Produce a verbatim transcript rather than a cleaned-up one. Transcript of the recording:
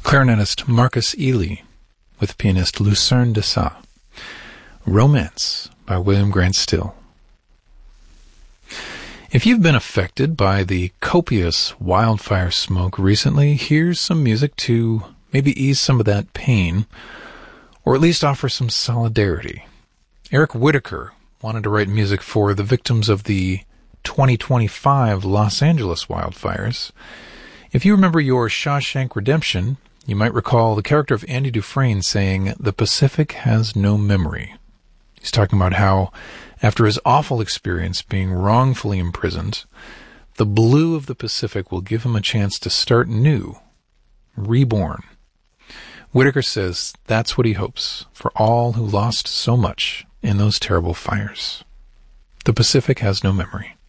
clarinetist Marcus Ely with pianist Lucerne Dessau. Romance by William Grant Still. If you've been affected by the copious wildfire smoke recently, here's some music to maybe ease some of that pain, or at least offer some solidarity. Eric Whitacre wanted to write music for the victims of the twenty twenty-five Los Angeles wildfires. If you remember your Shawshank Redemption, you might recall the character of Andy Dufresne saying, "The Pacific has no memory." He's talking about how, after his awful experience being wrongfully imprisoned, the blue of the Pacific will give him a chance to start new, reborn. Whitacre says that's what he hopes for all who lost so much in those terrible fires. The Pacific has no memory.